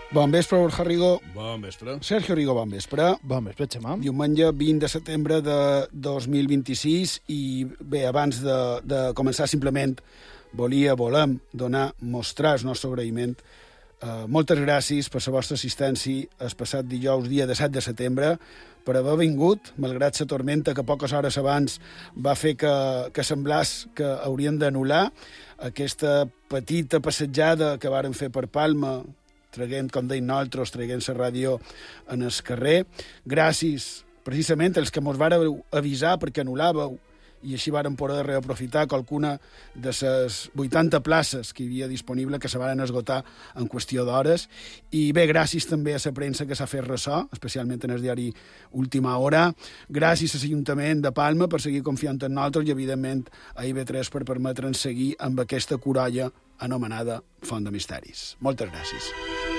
Bon vespre, Borja Rigo. Bon vespre. Sergio Rigo, bon vespre. Bon vespre, Xemà. Diumenge 20 de setembre de 2026 i bé, abans de començar simplement volem mostrar el nostre agraïment. Moltes gràcies per la vostra assistència el passat dijous, dia 17 de setembre, per haver vingut, malgrat la tormenta que poques hores abans va fer que semblés que haurien d'anul·lar aquesta petita passejada que varen fer per Palma, traient, com deim nosaltres, traient la ràdio en el carrer. Gràcies, precisament, els que mos vareu avisar perquè anul·làveu i així varen poder reaprofitar qualcuna de les 80 places que hi havia disponible, que se varen esgotar en qüestió d'hores. I bé, gràcies també a la premsa que s'ha fet ressò, especialment en el diari Última Hora. Gràcies a l'Ajuntament de Palma per seguir confiant en nosaltres i, evidentment, a IB3 per permetre'ns seguir amb aquesta corolla anomenada Font de Misteris. Moltes gràcies.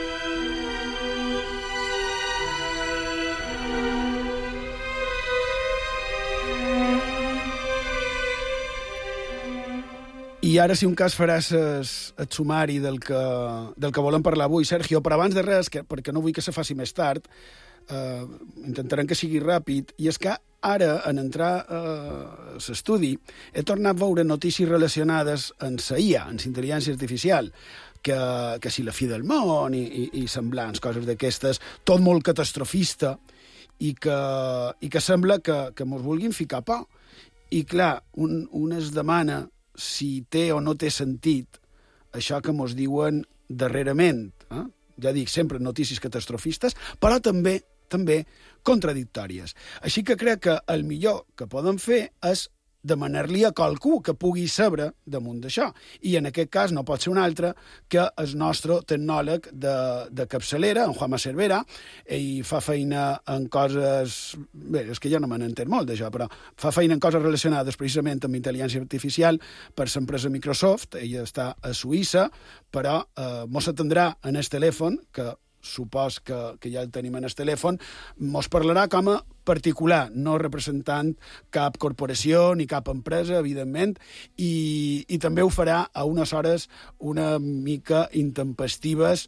I ara, si un cas, faràs el sumari del que volem parlar avui, Sergio, però abans de res, perquè no vull que se faci més tard, intentarem que sigui ràpid, i és que ara, en entrar a l'estudi, he tornat a veure notícies relacionades amb la IA, amb la intel·ligència artificial, que si la fi del món i semblants, coses d'aquestes, tot molt catastrofista, i que sembla que mos vulguin ficar por. I clar, un es demana si té o no té sentit això que mos diuen darrerament. Ja dic, sempre notícies catastrofistes, però també contradictòries. Així que crec que el millor que podem fer és demanar-li a qualcú que pugui saber damunt d'això. I en aquest cas no pot ser un altre que el nostre tecnòleg de capçalera, en Juanma Cervera. Ell fa feina en coses... Bé, és que jo no me n'entenc molt d'això, però fa feina en coses relacionades precisament amb intel·ligència artificial per l'empresa Microsoft. Ell està a Suïssa, però mos atendrà en el telèfon, que supos que ja el tenim en el telèfon, mos parlarà com a particular, no representant cap corporació ni cap empresa, evidentment, i també ho farà a unes hores una mica intempestives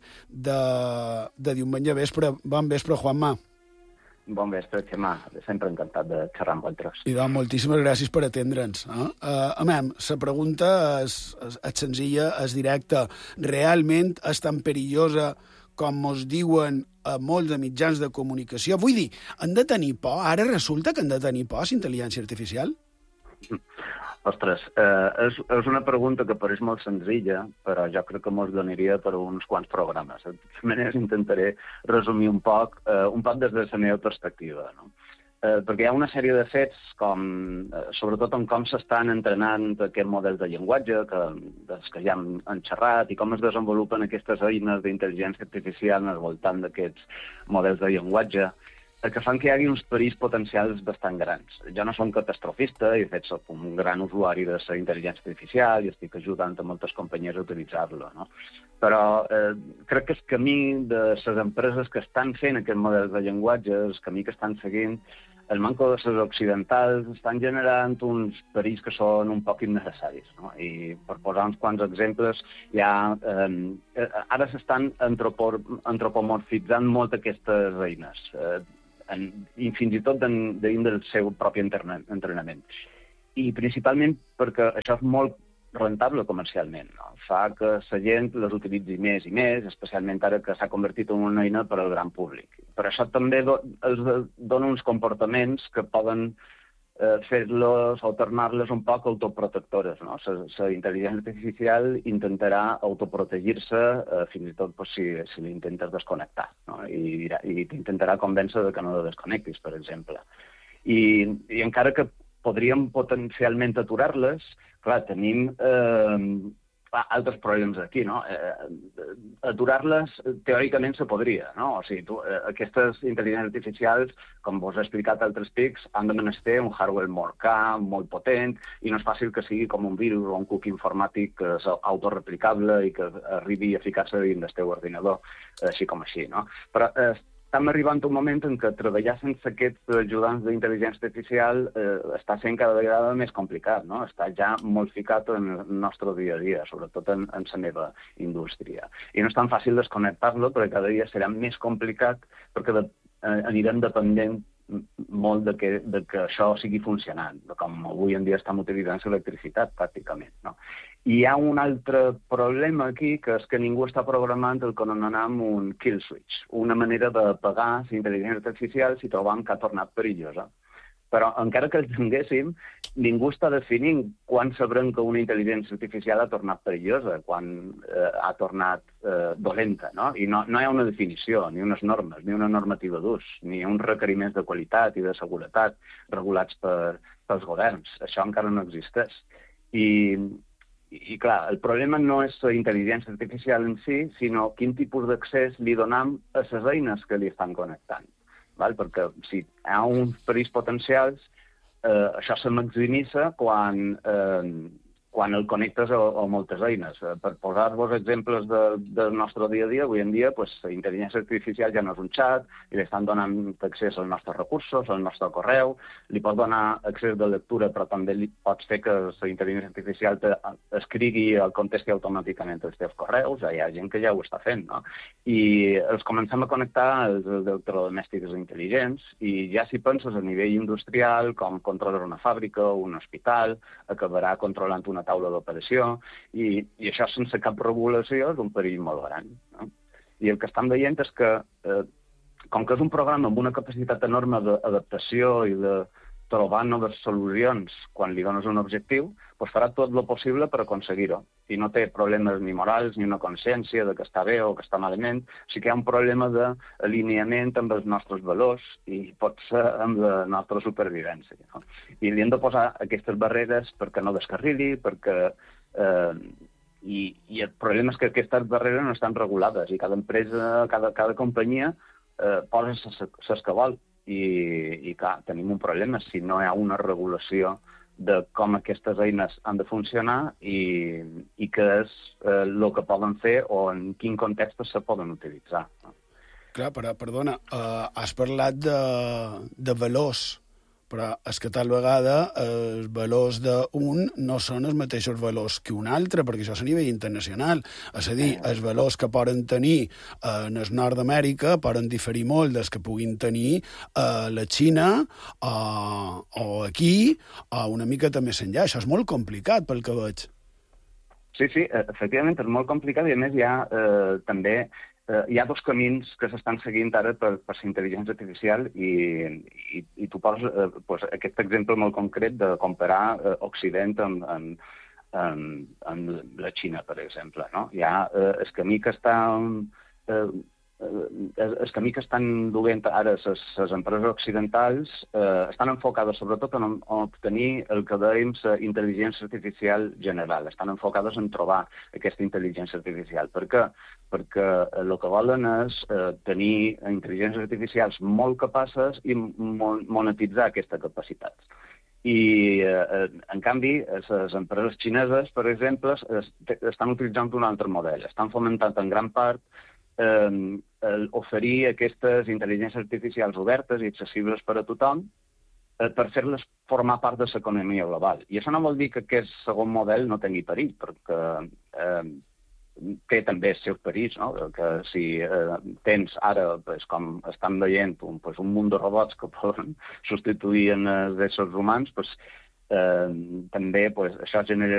de diumenge vespre. Bon vespre, Juanma. Bon vespre, Xemà. Sempre encantat de xerrar amb vosaltres. I doncs, moltíssimes gràcies per atendre'ns. La pregunta és senzilla, és directa. Realment és tan perillosa com mos diuen a molts de mitjans de comunicació? Vull dir, han de tenir por? Ara resulta que han de tenir por, l'intel·ligència artificial? Ostres, és una pregunta que pareix molt senzilla, però jo crec que mos donaria per uns quants programes. De totes maneres, intentaré resumir un poc des de la meva perspectiva, no? Perquè hi ha una sèrie de fets, sobretot en com s'estan entrenant aquests models de llenguatge, dels que ja hem xerrat, i com es desenvolupen aquestes eines d'intel·ligència artificial al voltant d'aquests models de llenguatge, que fan que hi hagi uns perills potencials bastant grans. Jo no som catastrofista, i de fet soc un gran usuari de la intel·ligència artificial i estic ajudant a moltes companyies a utilitzar-la, no? Però crec que el camí de les empreses que estan fent aquests models de llenguatge, el camí que estan seguint, el manco de les occidentals, estan generant uns perills que són un poc innecessaris, no? I per posar uns quants exemples, ara s'estan antropomorfitzant molt aquestes eines, i fins i tot dins del seu propi entrenament. I principalment perquè això és molt rentable comercialment, no? Fa que la gent les utilitzi més i més, especialment ara que s'ha convertit en una eina per al gran públic. Per això també els dona uns comportaments que poden fer-los o tornar-les un poc autoprotectores, no? La intel·ligència artificial intentarà autoprotegir-se fins i tot si l'intentes desconnectar, no? I t'intentarà convèncer que no la desconnectis, per exemple. I encara que podríem potencialment aturar-les, clar, tenim altres problemes aquí, no? Aturar-les teòricament se podria, no? O sigui, aquestes intel·ligències artificials, com vos he explicat altres pics, han de menester un hardware molt car, molt potent, i no és fàcil que sigui com un virus o un cookie informàtic que és autoreplicable i que arribi a ficar-se dins del teu ordinador, així com així, no? Però estem arribant a un moment en què treballar sense aquests ajudants d'intel·ligència artificial està sent cada vegada més complicat, no? Està ja molt ficat en el nostre dia a dia, sobretot en la meva indústria. I no és tan fàcil desconnectar-lo, perquè cada dia serà més complicat, perquè anirem dependent molt de que això sigui funcionant, com avui en dia estem utilitzant l'electricitat, pràcticament, no? I hi ha un altre problema aquí, que és que ningú està programant el que anomenem un kill switch, una manera d'apagar la intel·ligència artificial si trobam que ha tornat perillosa. Però encara que el tinguéssim, ningú està definint quan sabrem que una intel·ligència artificial ha tornat perillosa, quan ha tornat dolenta, no? I no hi ha una definició, ni unes normes, ni una normativa d'ús, ni uns requeriments de qualitat i de seguretat regulats pels governs. Això encara no existeix. I clar, el problema no és la intel·ligència artificial en si, sinó quin tipus d'accés li donem a les eines que li estan connectant. Perquè si hi ha uns perills potencials, això se maximitza quan el connectes a moltes eines. Per posar-vos exemples del nostre dia a dia, avui en dia la intel·ligència artificial ja no és un xat, i li estan donant accés als nostres recursos, al nostre correu, li pots donar accés de lectura, però també li pots fer que la intel·ligència artificial escrigui o contesti automàticament els teus correus. Hi ha gent que ja ho està fent, no? I els comencem a connectar als electrodomèstics intel·ligents, i ja si penses a nivell industrial, com controlar una fàbrica o un hospital, acabarà controlant una taula d'operació, i això sense cap regulació és un perill molt gran, no? I el que estem veient és que, com que és un programa amb una capacitat enorme d'adaptació i de trobar noves solucions quan li dones un objectiu, doncs farà tot el possible per aconseguir-ho. I no té problemes ni morals ni una consciència de que està bé o que està malament. Sí que hi ha un problema d'alineament amb els nostres valors i pot ser amb la nostra supervivència, no? I li hem de posar aquestes barreres perquè no descarrili, perquè... I el problema és que aquestes barreres no estan regulades i cada empresa, cada companyia posa les que vol. I clar, tenim un problema si no hi ha una regulació de com aquestes eines han de funcionar i què és el que poden fer o en quin context se poden utilitzar. Clar, però, perdona, has parlat de valors, però és que tal vegada els valors d'un no són els mateixos valors que un altre, perquè això és a nivell internacional. És a dir, els valors que poden tenir en el nord d'Amèrica poden diferir molt dels que puguin tenir a la Xina o aquí, o una mica més enllà. Això és molt complicat, pel que veig. Sí, efectivament, és molt complicat, i a més hi ha també... Hi ha dos camins que s'estan seguint ara per la intel·ligència artificial i tu poses aquest exemple molt concret de comparar Occident amb la Xina, per exemple, no? Hi ha el camí que estan duent ara les empreses occidentals estan enfocades sobretot en obtenir el que dèiem la intel·ligència artificial general. Estan enfocades en trobar aquesta intel·ligència artificial. Per què? Perquè el que volen és tenir intel·ligències artificials molt capaces i monetitzar aquesta capacitat. I, en canvi, les empreses xineses, per exemple, estan utilitzant un altre model. Estan fomentant en gran part oferir aquestes intel·ligències artificials obertes i accessibles per a tothom per fer-les formar part de l'economia global. I això no vol dir que aquest segon model no tingui perill, perquè té també els seus perills, no? Que si tens ara, com estan veient, un munt de robots que poden substituir els éssers humans, també això genera